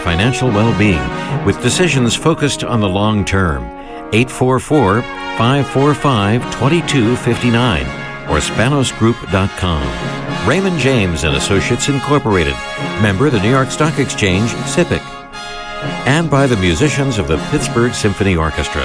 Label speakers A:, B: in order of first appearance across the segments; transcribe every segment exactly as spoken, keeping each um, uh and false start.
A: financial well-being with decisions focused on the long term. eight four four, five four five, two two five nine or spanos group dot com. Raymond James and Associates Incorporated, member of the New York Stock Exchange, S I P C. And by the musicians of the Pittsburgh Symphony Orchestra.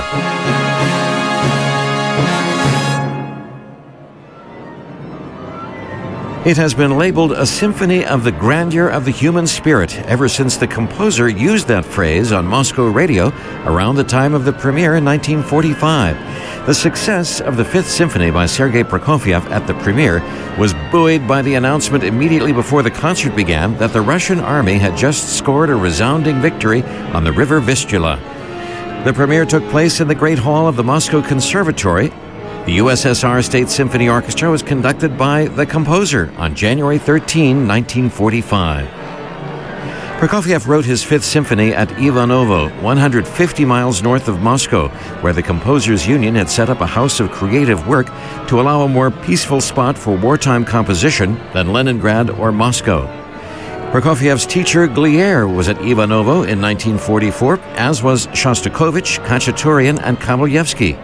A: It has been labeled a symphony of the grandeur of the human spirit ever since the composer used that phrase on Moscow radio around the time of the premiere in nineteen forty-five. The success of the Fifth Symphony by Sergei Prokofiev at the premiere was buoyed by the announcement immediately before the concert began that the Russian army had just scored a resounding victory on the river Vistula. The premiere took place in the Great Hall of the Moscow Conservatory. The U S S R State Symphony Orchestra was conducted by the composer on January thirteenth, nineteen forty-five. Prokofiev wrote his Fifth Symphony at Ivanovo, one hundred fifty miles north of Moscow, where the Composers Union had set up a house of creative work to allow a more peaceful spot for wartime composition than Leningrad or Moscow. Prokofiev's teacher, Glier, was at Ivanovo in nineteen forty-four, as was Shostakovich, Khachaturian, and Kamelyevsky.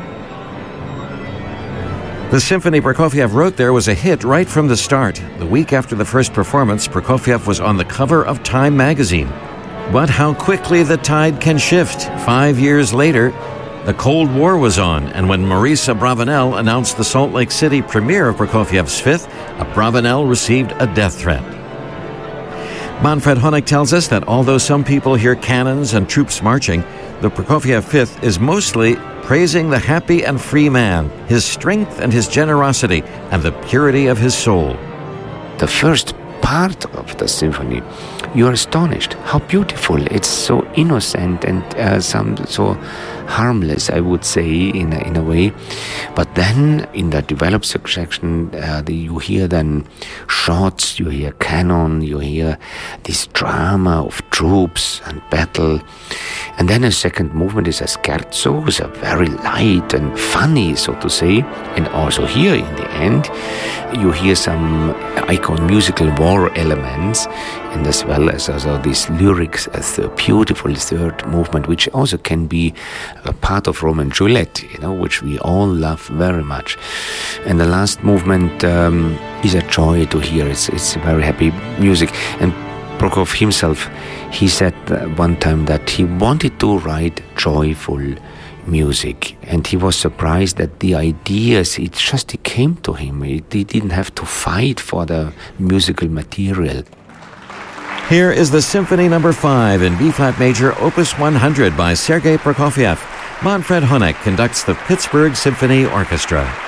A: The symphony Prokofiev wrote there was a hit right from the start. The week after the first performance, Prokofiev was on the cover of Time magazine. But how quickly the tide can shift. Five years later, the Cold War was on, and when Maurice Abravanel announced the Salt Lake City premiere of Prokofiev's Fifth, Abravanel received a death threat. Manfred Honeck tells us that although some people hear cannons and troops marching, the Prokofiev Fifth is mostly praising the happy and free man, his strength and his generosity, and the purity of his soul.
B: The first part of the symphony, you are astonished how beautiful. It's so innocent and uh, some so harmless, I would say, in a, in a way. But then in the developed section, uh, the, you hear then shots, you hear cannon, you hear this drama of troops and battle. And then a second movement is a scherzo, is a very light and funny, so to say. And also here in the end, you hear some icon musical war elements, and as well as also these lyrics as a beautiful third movement, which also can be a part of Romeo and Juliet, you know, which we all love very much. And the last movement um, is a joy to hear. It's it's very happy music. And Prokofiev himself, he said one time that he wanted to write joyful music, and he was surprised that the ideas, it just it came to him. He didn't have to fight for the musical material.
A: Here is the Symphony Number Five in B-flat major, Opus one hundred by Sergei Prokofiev. Manfred Honeck conducts the Pittsburgh Symphony Orchestra.